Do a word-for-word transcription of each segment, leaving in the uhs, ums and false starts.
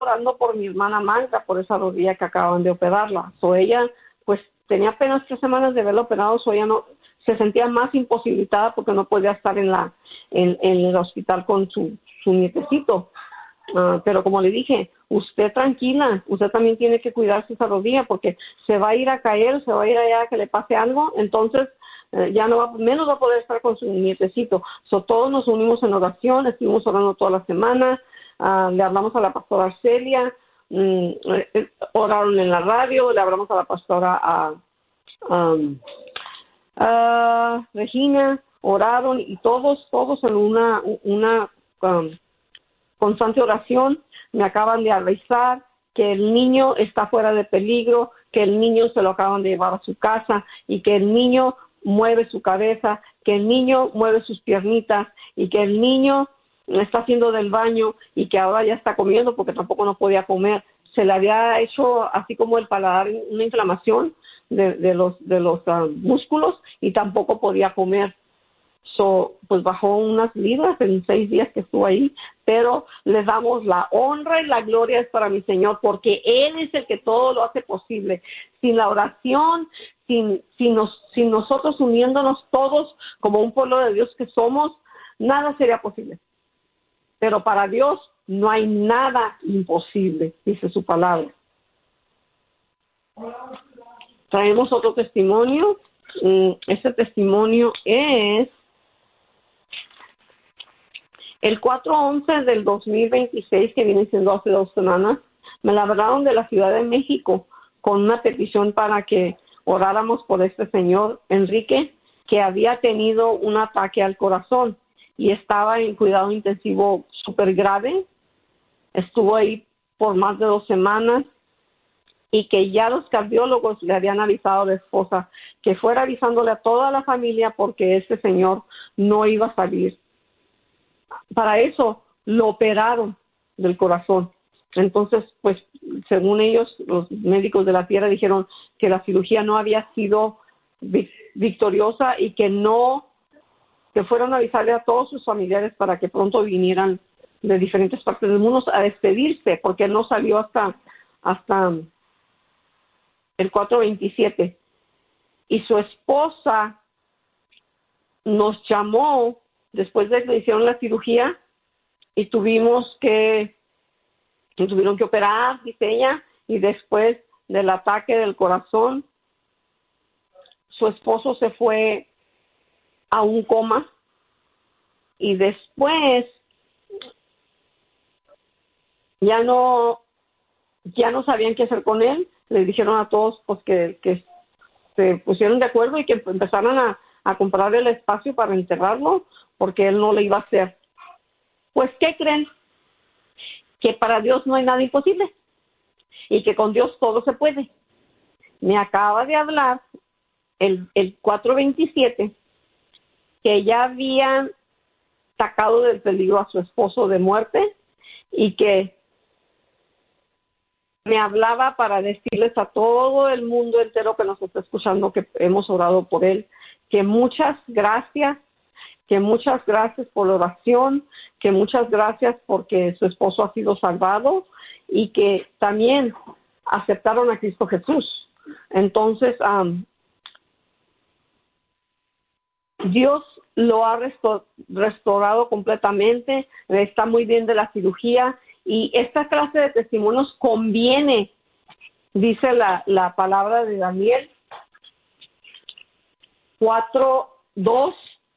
orando por mi hermana Magda, por esa rodilla que acaban de operarla. So ella, pues, tenía apenas tres semanas de haberla operado, so ella no, se sentía más imposibilitada porque no podía estar en la, en, en el hospital con su, su nietecito. Uh, pero como le dije, usted tranquila, usted también tiene que cuidarse esa rodilla porque se va a ir a caer, se va a ir allá a que le pase algo, entonces eh, ya no va, menos va a poder estar con su nietecito. So, todos nos unimos en oración, estuvimos orando toda la semana, uh, le hablamos a la pastora Arcelia, um, eh, oraron en la radio, le hablamos a la pastora a um, uh, Regina, oraron y todos, todos en una, una um, constante oración. Me acaban de avisar que el niño está fuera de peligro, que el niño se lo acaban de llevar a su casa y que el niño mueve su cabeza, que el niño mueve sus piernitas y que el niño está haciendo del baño y que ahora ya está comiendo porque tampoco no podía comer. Se le había hecho así como el paladar una inflamación de, de los, de los uh, músculos y tampoco podía comer. So, pues bajó unas libras en seis días que estuvo ahí, pero le damos la honra y la gloria es para mi Señor, porque Él es el que todo lo hace posible. Sin la oración, sin, sin, nos, sin nosotros uniéndonos todos como un pueblo de Dios que somos, nada sería posible. Pero para Dios no hay nada imposible, dice su palabra. Traemos otro testimonio. Este testimonio es el cuatro once del dos mil veintiséis, que viene siendo hace dos semanas. Me la hablaron de la Ciudad de México con una petición para que oráramos por este señor Enrique, que había tenido un ataque al corazón y estaba en cuidado intensivo súper grave. Estuvo ahí por más de dos semanas y que ya los cardiólogos le habían avisado a la esposa que fuera avisándole a toda la familia porque este señor no iba a salir. Para eso lo operaron del corazón. Entonces, pues, según ellos, los médicos de la tierra dijeron que la cirugía no había sido victoriosa y que no, que fueron a avisarle a todos sus familiares para que pronto vinieran de diferentes partes del mundo a despedirse, porque él no salió hasta, hasta el cuatro veintisiete. Y su esposa nos llamó después de que le hicieron la cirugía y tuvimos que, tuvieron que operar, dice ella, y después del ataque del corazón, su esposo se fue a un coma y después ya no, ya no sabían qué hacer con él. Le dijeron a todos pues que, que se pusieron de acuerdo y que empezaran a, a comprar el espacio para enterrarlo, porque él no le iba a hacer. Pues, ¿qué creen? Que para Dios no hay nada imposible y que con Dios todo se puede. Me acaba de hablar el, el cuatro veintisiete que ya habían sacado del peligro a su esposo de muerte y que me hablaba para decirles a todo el mundo entero que nos está escuchando que hemos orado por él, que muchas gracias, que muchas gracias por la oración, que muchas gracias porque su esposo ha sido salvado y que también aceptaron a Cristo Jesús. Entonces, um, Dios lo ha restor- restaurado completamente, está muy bien de la cirugía y esta clase de testimonios conviene, dice la, la palabra de Daniel cuatro dos,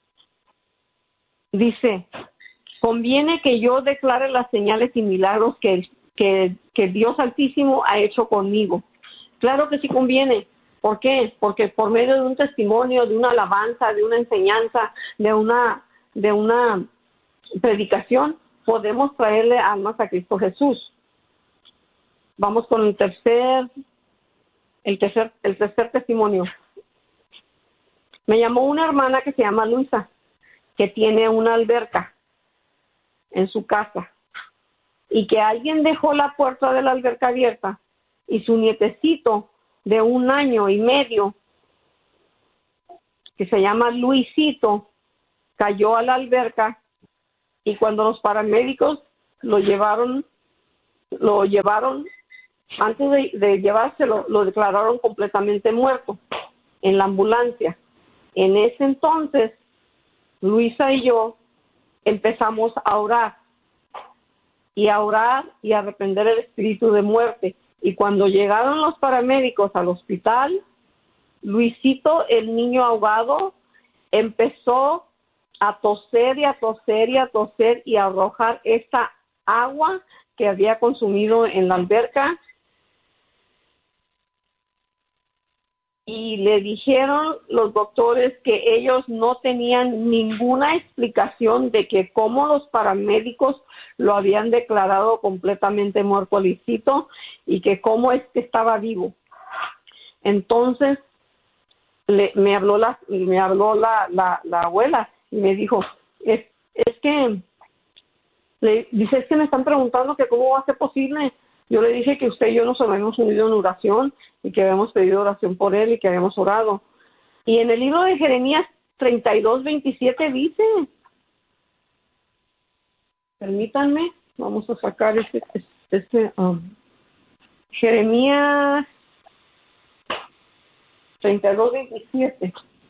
dice, conviene que yo declare las señales y milagros que, que, que Dios Altísimo ha hecho conmigo. Claro que sí conviene. ¿Por qué? Porque por medio de un testimonio, de una alabanza, de una enseñanza, de una, de una predicación, podemos traerle almas a Cristo Jesús. Vamos con el tercer, el tercer, el tercer testimonio. Me llamó una hermana que se llama Luisa, que tiene una alberca en su casa y que alguien dejó la puerta de la alberca abierta y su nietecito de un año y medio, que se llama Luisito, cayó a la alberca y cuando los paramédicos lo llevaron, lo llevaron, antes de, de llevárselo, lo declararon completamente muerto en la ambulancia. En ese entonces, Luisa y yo empezamos a orar y a orar y a reprender el espíritu de muerte. Y cuando llegaron los paramédicos al hospital, Luisito, el niño ahogado, empezó a toser y a toser y a toser y a arrojar esta agua que había consumido en la alberca. Y le dijeron los doctores que ellos no tenían ninguna explicación de que cómo los paramédicos lo habían declarado completamente muerto a Luisito y que cómo es que estaba vivo. Entonces le, me habló la me habló la, la, la abuela y me dijo, es, es que le dice, es que me están preguntando que cómo va a ser posible. Yo le dije que usted y yo nos habíamos unido en oración y que habíamos pedido oración por él y que habíamos orado. Y en el libro de Jeremías treinta y dos, veintisiete dice, permítanme, vamos a sacar este, este um, Jeremías treinta y dos, veintisiete.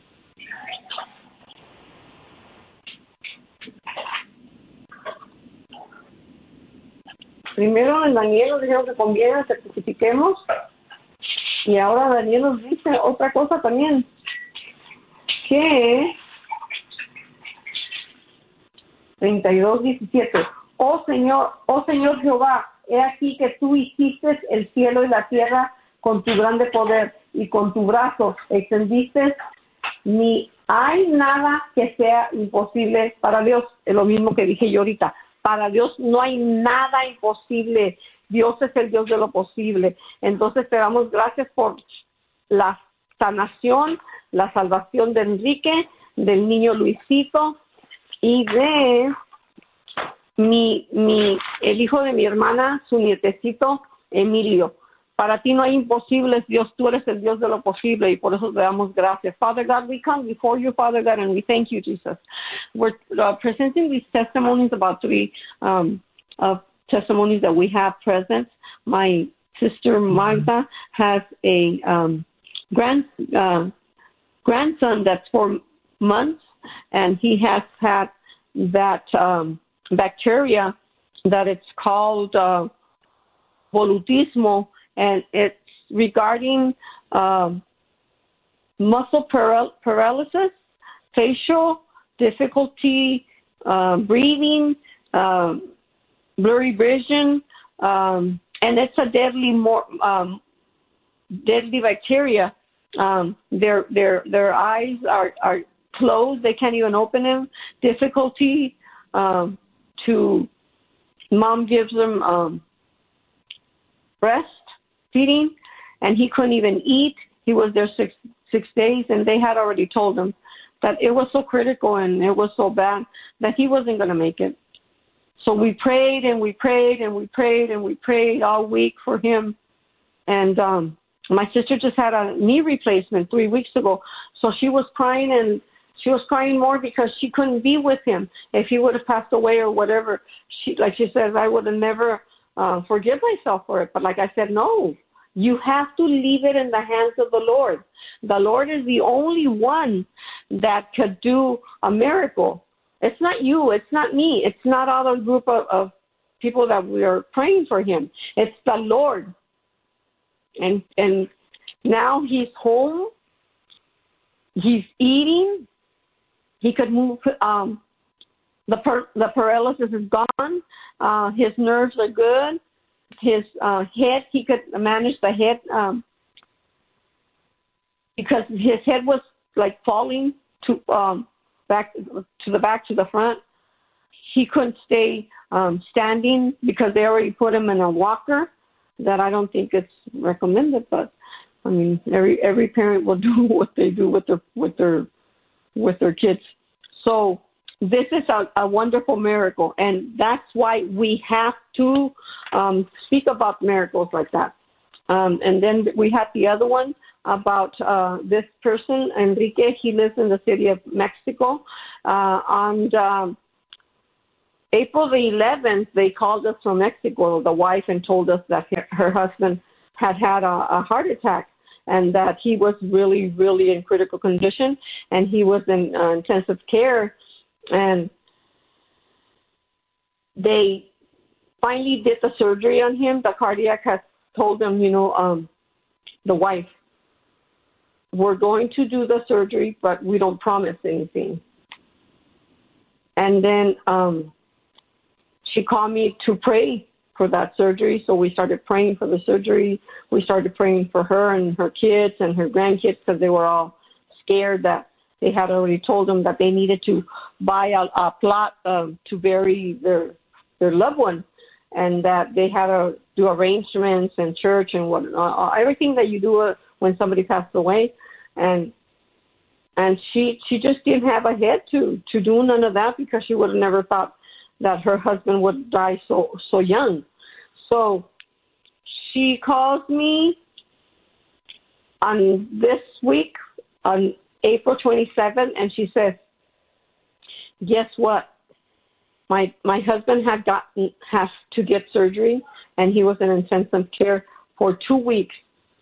Primero en Daniel nos dijeron que conviene que certifiquemos y ahora Daniel nos dice otra cosa también, que treinta y dos, diecisiete. Oh Señor, oh Señor Jehová, he aquí que tú hiciste el cielo y la tierra con tu grande poder y con tu brazo extendiste, ni hay nada que sea imposible para Dios. Es lo mismo que dije yo ahorita. Para Dios no hay nada imposible. Dios es el Dios de lo posible. Entonces te damos gracias por la sanación, la salvación de Enrique, del niño Luisito y de mi, mi, el hijo de mi hermana, su nietecito Emilio. Para ti no hay imposibles, Dios, tú eres el Dios de lo posible y por eso te damos gracias. Father God, we come before you, Father God, and we thank you, Jesus. We're uh, presenting these testimonies, about three um, of testimonies that we have present. My sister Magda has a um, grand, uh, grandson that's four months, and he has had that um, bacteria that it's called uh, volutismo, and it's regarding um, muscle paral- paralysis, facial difficulty, uh, breathing, uh, blurry vision, um, and it's a deadly, more um, deadly bacteria. Um, their their their eyes are, are closed; they can't even open them. Difficulty um, to mom gives them um, breast feeding, and he couldn't even eat. He was there six six days, and they had already told him that it was so critical and it was so bad that he wasn't going to make it. So we prayed and we prayed and we prayed and we prayed all week for him. And um, my sister just had a knee replacement three weeks ago, so she was crying, and she was crying more because she couldn't be with him. If he would have passed away or whatever, she, like she says, I would have never uh, forgive myself for it. But like I said, no. You have to leave it in the hands of the Lord. The Lord is the only one that could do a miracle. It's not you. It's not me. It's not other group of, of people that we are praying for him. It's the Lord. And and now he's home. He's eating. He could move. Um, the per, the paralysis is gone. Uh, his nerves are good. His uh, head, he could manage the head um, because his head was like falling to um, back to the back to the front. He couldn't stay um, standing because they already put him in a walker. That I don't think it's recommended, but I mean every every parent will do what they do with their with their with their kids. So this is a, a wonderful miracle, and that's why we have to um, speak about miracles like that. Um, and then we had the other one about uh, this person, Enrique. He lives in the city of Mexico, uh, and um, April the eleventh, they called us from Mexico, the wife, and told us that her, her husband had had a, a heart attack and that he was really, really in critical condition, and he was in uh, intensive care. And they finally did the surgery on him. The cardiac has told them, you know, um, the wife, we're going to do the surgery, but we don't promise anything. And then um, she called me to pray for that surgery. So we started praying for the surgery. We started praying for her and her kids and her grandkids, because they were all scared that they had already told them that they needed to buy a, a plot um, to bury their their loved one, and that they had to do arrangements and church and what uh, everything that you do uh, when somebody passed away. And and she she just didn't have a head to to do none of that, because she would have never thought that her husband would die so so young. So she calls me on this week on April twenty-seventh, and she says, guess what? My my husband had gotten has to get surgery, and he was in intensive care for two weeks.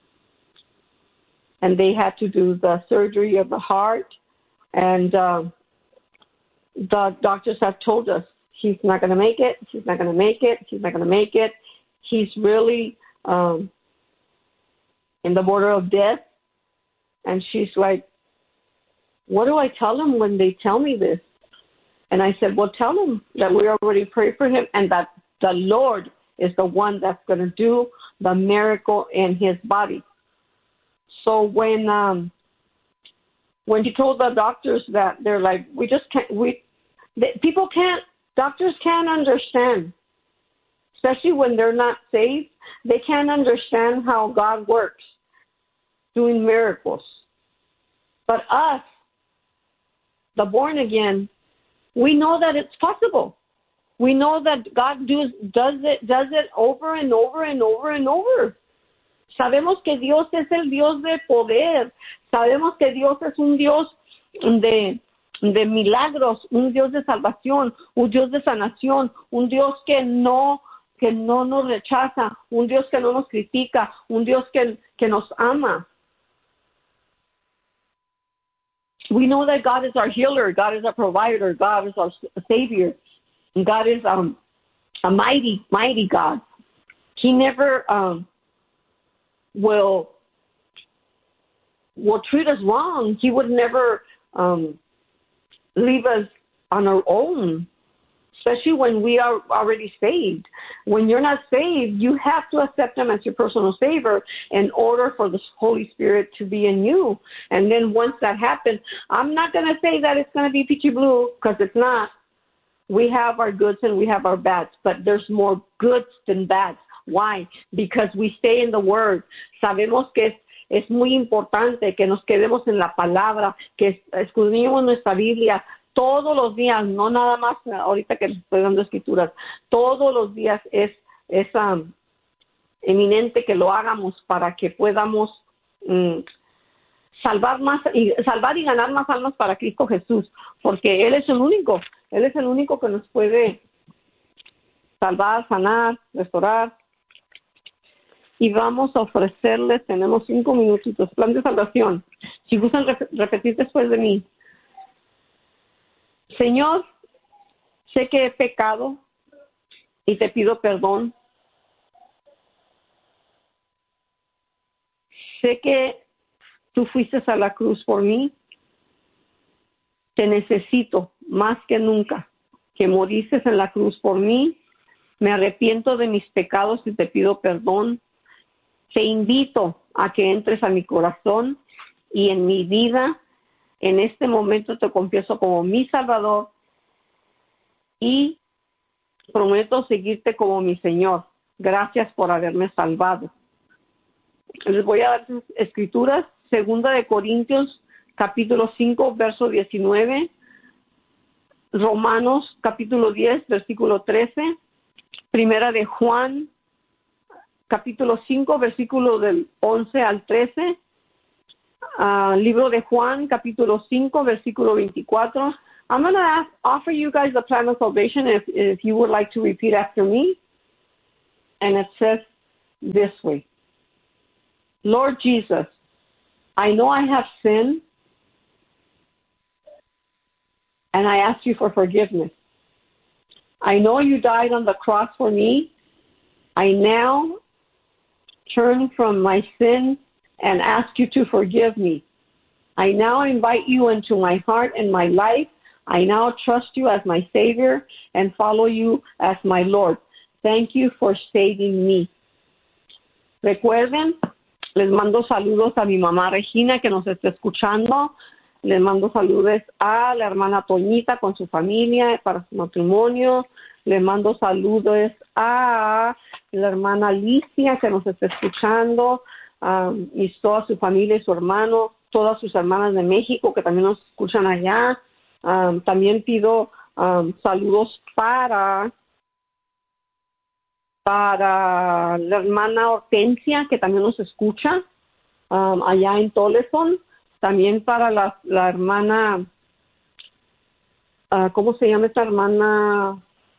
And they had to do the surgery of the heart, and uh, the doctors have told us he's not going to make it. He's not going to make it. He's not going to make it. He's really um, in the border of death. And she's like, what do I tell them when they tell me this? And I said, well, tell them that we already prayed for him, and that the Lord is the one that's going to do the miracle in his body. So when um, when she told the doctors that, they're like, we just can't, we they, people can't, doctors can't understand, especially when they're not saved. They can't understand how God works, doing miracles. But us, the born again, we know that it's possible. We know that God does does it does it over and over and over and over. Sabemos que Dios es el Dios de poder. Sabemos que Dios es un Dios de, de milagros, un Dios de salvación, un Dios de sanación, un Dios que no, que no nos rechaza, un Dios que no nos critica, un Dios que, que nos ama. We know that God is our healer, God is our provider, God is our Savior, and God is um, a mighty, mighty God. He never um, will will treat us wrong. He would never um, leave us on our own, especially when we are already saved. When you're not saved, you have to accept him as your personal savior in order for the Holy Spirit to be in you. And then once that happens, I'm not going to say that it's going to be peachy blue, because it's not. We have our goods and we have our bads, but there's more goods than bads. Why? Because we stay in the Word. Sabemos que es, es muy importante que nos quedemos en la palabra, que escudriñemos nuestra Biblia todos los días, no nada más ahorita que les estoy dando escrituras. Todos los días es, es um, eminente que lo hagamos para que podamos um, salvar más y salvar y ganar más almas para Cristo Jesús, porque Él es el único, Él es el único que nos puede salvar, sanar, restaurar. Y vamos a ofrecerles, tenemos cinco minutitos, plan de salvación. Si gustan re- repetir después de mí. Señor, sé que he pecado y te pido perdón. Sé que tú fuiste a la cruz por mí. Te necesito más que nunca, que moriste en la cruz por mí. Me arrepiento de mis pecados y te pido perdón. Te invito a que entres a mi corazón y en mi vida. En este momento te confieso como mi Salvador y prometo seguirte como mi Señor. Gracias por haberme salvado. Les voy a dar sus escrituras. Segunda de Corintios, capítulo cinco, verso diecinueve. Romanos, capítulo diez, versículo trece. Primera de Juan, capítulo cinco, versículo del once al trece. Uh, libro de Juan, capítulo cinco, versículo veinticuatro I'm going to ask, offer you guys the plan of salvation if, if you would like to repeat after me. And it says this way. Lord Jesus, I know I have sinned, and I ask you for forgiveness. I know you died on the cross for me. I now turn from my sin and ask you to forgive me. I now invite you into my heart and my life. I now trust you as my Savior and follow you as my Lord. Thank you for saving me. Recuerden, les mando saludos a mi mamá Regina que nos está escuchando. Les mando saludos a la hermana Toñita con su familia para su matrimonio. Les mando saludos a la hermana Alicia que nos está escuchando, um, y toda su familia y su hermano, todas sus hermanas de México que también nos escuchan allá. Um, también pido um, saludos para, para la hermana Hortensia que también nos escucha um, allá en Toleson. También para la, la hermana, uh, ¿cómo se llama esta hermana?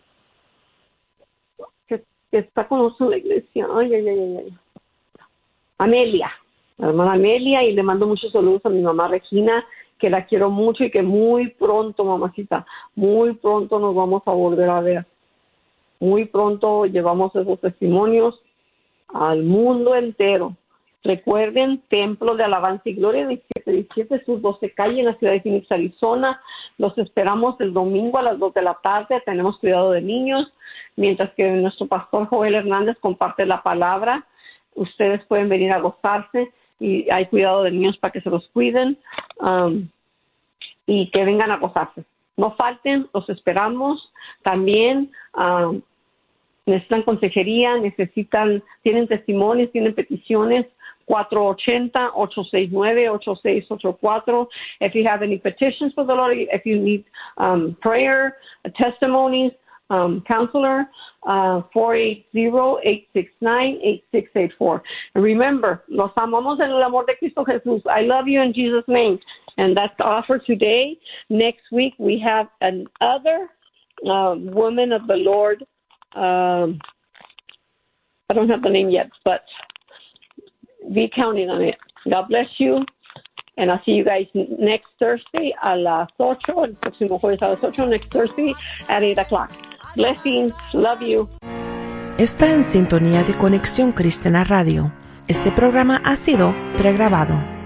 Que, que está con nosotros en la iglesia. Ay, ay, ay, ay. Amelia, la hermana Amelia, y le mando muchos saludos a mi mamá Regina, que la quiero mucho y que muy pronto, mamacita, muy pronto nos vamos a volver a ver. Muy pronto llevamos esos testimonios al mundo entero. Recuerden, Templo de Alabanza y Gloria, diecisiete diecisiete Sur doce Calle, en la ciudad de Phoenix, Arizona. Los esperamos el domingo a las dos de la tarde. Tenemos cuidado de niños. Mientras que nuestro pastor Joel Hernández comparte la palabra, ustedes pueden venir a gozarse y hay cuidado de niños para que se los cuiden um, y que vengan a gozarse. No falten, los esperamos. También um, necesitan consejería, necesitan, tienen testimonios, tienen peticiones. cuatro ocho cero, ocho seis nueve, ocho seis ocho cuatro. If you have any petitions for the Lord, if you need um, prayer, testimonies, um, counselor, uh, four eight zero, eight six nine, eight six eight four. And remember, los amamos en el amor de Cristo Jesús. I love you in Jesus' name. And that's the offer today. Next week, we have another uh, woman of the Lord. Um, I don't have the name yet, but be counting on it. God bless you. And I'll see you guys next Thursday a las ocho. El próximo jueves a las ocho. Next Thursday at eight o'clock. Blessings. Love you. Está en sintonía de Conexión Cristiana Radio. Este programa ha sido pregrabado.